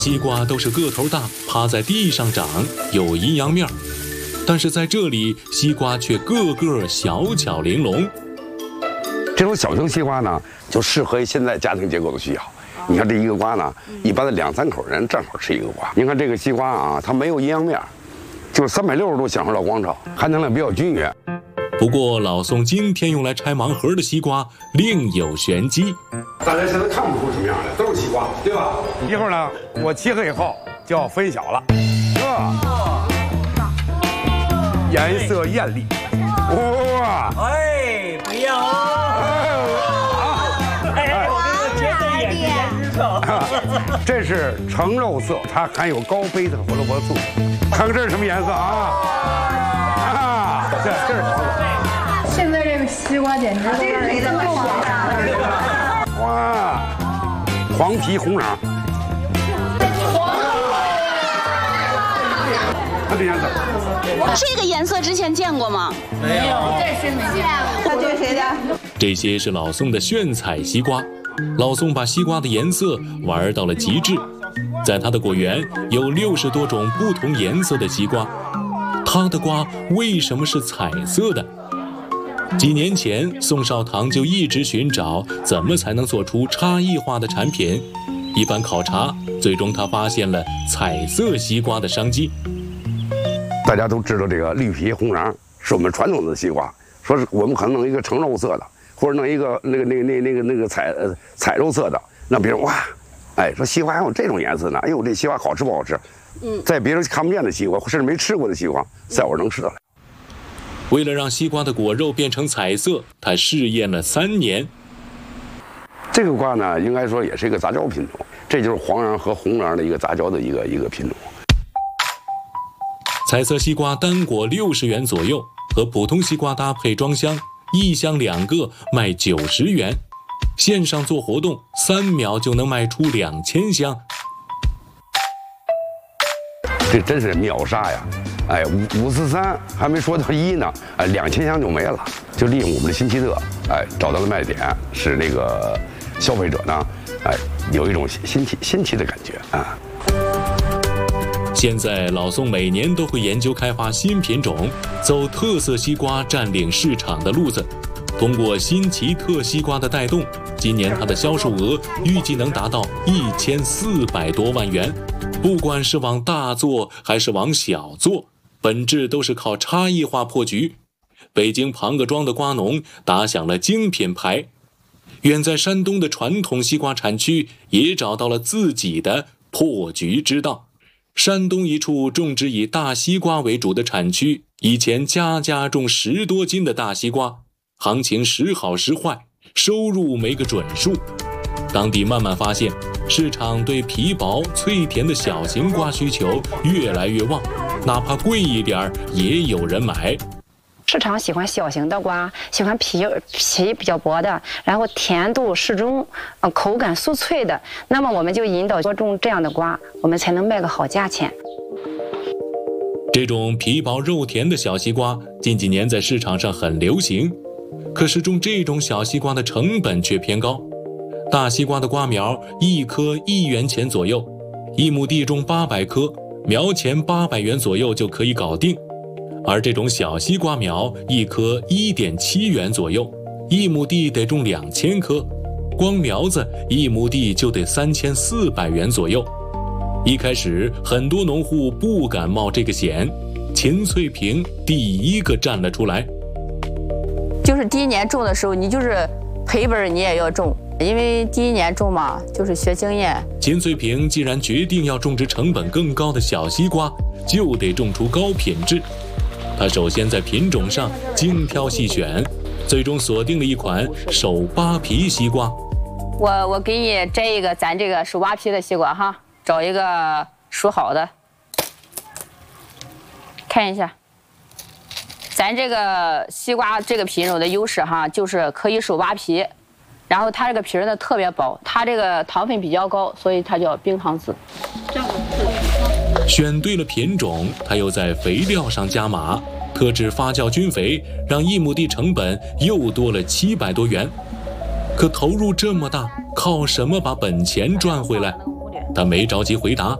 西瓜都是个头大，趴在地上长，有阴阳面，但是在这里，西瓜却个个小巧玲珑。 这种小型西瓜呢，就适合现在家庭结构的需要。你看这一个瓜呢，一般的2、3口人正好吃一个瓜。您看这个西瓜啊，它没有阴阳面，就是360度享受到光照，含糖量比较均匀。 不过老宋今天用来拆盲盒的西瓜另有玄机。 大家现在看不出什么样来，都是西瓜，对吧？一会儿呢，我切开以后就要分小了。颜色艳丽，哇！ 哎，不要哦！哎，我这个绝对也是颜值手。 这是橙肉色，它含有高贝塔胡萝卜素。看看这是什么颜色啊？这是黄色。 现在这个西瓜简直都是谁的哇，黄皮红瓤。看这颜色。 这个颜色之前见过吗？ 没有， 这是没见过。 这是谁的？ 这些是老宋的炫彩西瓜。老宋把西瓜的颜色玩到了极致，在他的果园有60多种不同颜色的西瓜。他的瓜为什么是彩色的？几年前，宋少棠就一直寻找怎么才能做出差异化的产品。一番考察，最终他发现了彩色西瓜的商机。 大家都知道这个绿皮红瓤是我们传统的西瓜，说是我们可能弄一个橙肉色的，或者弄一个那个彩肉色的，让别人哇，哎，说西瓜还有这种颜色呢，哎呦，这西瓜好吃不好吃？在别人看不见的西瓜，甚至没吃过的西瓜，在我能吃得了。 为了让西瓜的果肉变成彩色，他试验了3年。 这个瓜呢，应该说也是一个杂交品种，这就是黄瓤和红瓤的一个杂交的一个品种。 彩色西瓜单果60元左右，和普通西瓜搭配装箱，一箱2个卖90元。线上做活动，3秒就能卖出2000箱。 这真是秒杀呀！哎，543还没说到1呢，哎，2000箱就没了。就利用我们的新奇特，哎，找到了卖点，使那个消费者呢，哎，有一种新奇的感觉啊。 现在老宋每年都会研究开发新品种，走特色西瓜占领市场的路子。通过新奇特西瓜的带动，今年它的销售额预计能达到1400多万元。不管是往大做还是往小做，本质都是靠差异化破局。北京庞各庄的瓜农打响了精品牌，远在山东的传统西瓜产区也找到了自己的破局之道。山东一处种植以大西瓜为主的产区，以前家家种10多斤的大西瓜，行情时好时坏，收入没个准数。当地慢慢发现，市场对皮薄脆甜的小型瓜需求越来越旺，哪怕贵一点也有人买。 市场喜欢小型的瓜，喜欢皮比较薄的，然后甜度适中，口感酥脆的。那么我们就引导多种这样的瓜，我们才能卖个好价钱。 这种皮薄肉甜的小西瓜近几年在市场上很流行，可是种这种小西瓜的成本却偏高。大西瓜的瓜苗1颗1元钱左右，1亩地种800颗，苗钱800元左右就可以搞定。而这种小西瓜苗1颗1.7元左右，1亩地得种2000颗，光苗子1亩地就得3400元左右。一开始很多农户不敢冒这个险，秦翠萍第一个站了出来。 就是第一年种的时候，你就是赔本你也要种，因为第一年种嘛，就是学经验。 秦翠萍既然决定要种植成本更高的小西瓜，就得种出高品质。他首先在品种上精挑细选，最终锁定了一款手扒皮西瓜。 我给你摘一个咱这个手扒皮的西瓜哈，找一个熟好的，看一下。咱这个西瓜这个品种的优势哈，就是可以手扒皮，然后它这个皮呢特别薄，它这个糖分比较高，所以它叫冰糖紫。 选对了品种，他又在肥料上加码，特制发酵菌肥，让1亩地成本又多了700多元。可投入这么大，靠什么把本钱赚回来？ 他没着急回答，